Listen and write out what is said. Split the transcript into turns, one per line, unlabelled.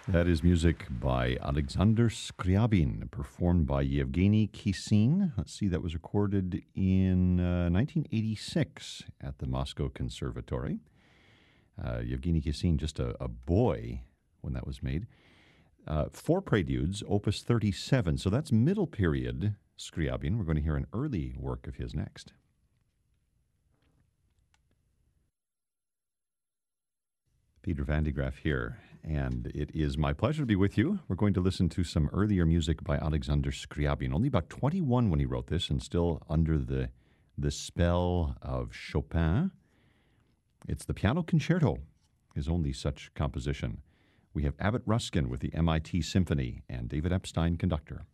That is music by Alexander Scriabin, performed by Yevgeny Kissin. Let's see, that was recorded in 1986 at the Moscow Conservatory. Yevgeny Kissin, just a boy when that was made. Four Preludes, Opus 37. So that's middle period Scriabin. We're going to hear an early work of his next. Peter Van de Graaff here, and it is my pleasure to be with you. We're going to listen to some earlier music by Alexander Scriabin. Only about 21 when he wrote this, and still under the spell of Chopin. It's the Piano Concerto, his only such composition. We have Abbott Ruskin with the MIT Symphony and David Epstein, conductor.